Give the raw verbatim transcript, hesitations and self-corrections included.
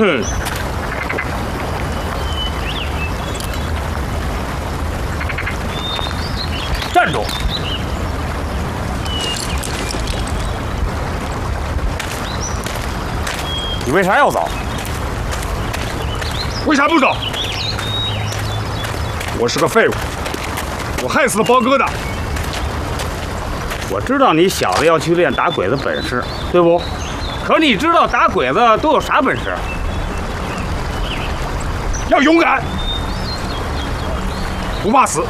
哼！站住！你为啥要走？ 为啥不走？我是个废物，我害死了包哥的。 我知道你小子要去练打鬼子本事，对不？可你知道打鬼子都有啥本事？ 要勇敢，不怕死。